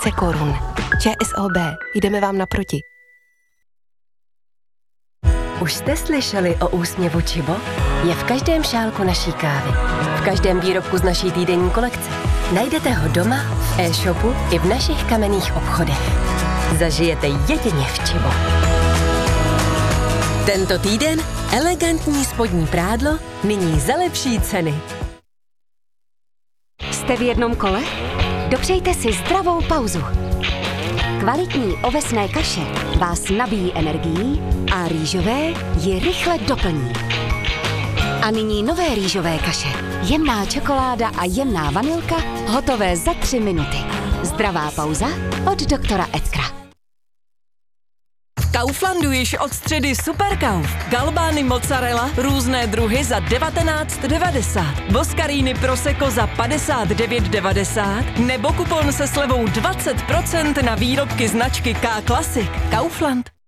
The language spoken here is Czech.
tisíce korun. ČSOB, jdeme vám naproti. Už jste slyšeli o úsměvu Čibo? Je v každém šálku naší kávy. V každém výrobku z naší týdenní kolekce. Najdete ho doma, v e-shopu i v našich kamenných obchodech. Zažijete jedině v Čibo. Tento týden elegantní spodní prádlo, nyní za lepší ceny. Jste v jednom kole? Dopřejte si zdravou pauzu. Kvalitní ovesné kaše vás nabíjí energií a rýžové ji rychle doplní. A nyní nové rýžové kaše. Jemná čokoláda a jemná vanilka, hotové za 3 minuty. Zdravá pauza od doktora Edkra. V Kauflandu již od středy Superkauf. Galbány mozzarella, různé druhy za 19,90. Boskaríny Prosecco za 59,90. Nebo kupon se slevou 20% na výrobky značky K Classic. Kaufland.